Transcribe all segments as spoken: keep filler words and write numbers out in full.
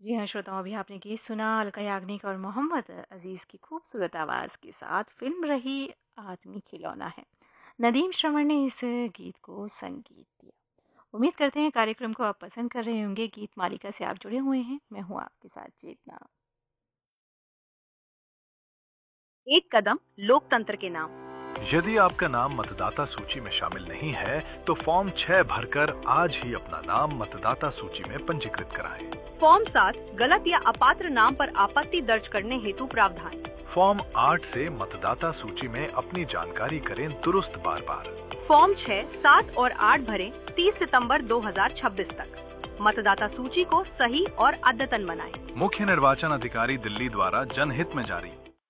जी हाँ श्रोताओं, अभी आपने गीत सुना अलका याग्निक और मोहम्मद अजीज़ की खूबसूरत आवाज़ के साथ। फिल्म रही आदमी खिलौना है। नदीम श्रवण ने इस गीत को संगीत दिया। उम्मीद करते हैं कार्यक्रम को आप पसंद कर रहे होंगे। गीत मालिका से आप जुड़े हुए हैं, मैं हूँ आपके साथ चेतना। एक कदम लोकतंत्र के नाम। यदि आपका नाम मतदाता सूची में शामिल नहीं है तो फॉर्म छह भरकर आज ही अपना नाम मतदाता सूची में पंजीकृत कराएं। फॉर्म सात गलत या अपात्र नाम पर आपत्ति दर्ज करने हेतु प्रावधान। फॉर्म आठ से मतदाता सूची में अपनी जानकारी करें दुरुस्त बार बार। फॉर्म छह, सात और आठ भरें तीस सितंबर दो हज़ार छब्बीस तक। मतदाता सूची को सही और अद्यतन बनाएं। मुख्य निर्वाचन अधिकारी दिल्ली द्वारा जनहित में जारी।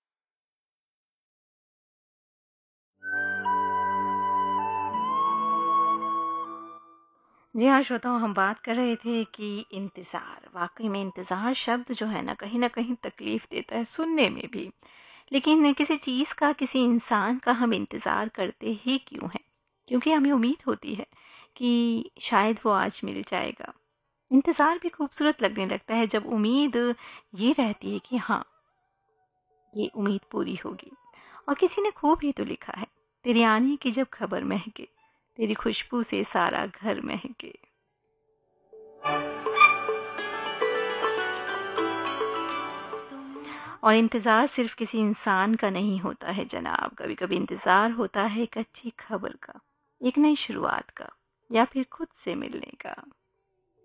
जी हाँ श्रोताओं, हम बात कर रहे थे कि इंतज़ार, वाकई में इंतज़ार शब्द जो है ना, कहीं ना कहीं तकलीफ़ देता है सुनने में भी। लेकिन किसी चीज़ का, किसी इंसान का हम इंतज़ार करते ही क्यों हैं? क्योंकि हमें उम्मीद होती है कि शायद वो आज मिल जाएगा। इंतज़ार भी खूबसूरत लगने लगता है जब उम्मीद ये रहती है कि हाँ, ये उम्मीद पूरी होगी। और किसी ने खूब ही तो लिखा है, तेरी आने की जब खबर महके, तेरी खुशबू से सारा घर महके। और इंतज़ार सिर्फ किसी इंसान का नहीं होता है जनाब, कभी कभी इंतज़ार होता है एक अच्छी खबर का, एक नई शुरुआत का, या फिर खुद से मिलने का।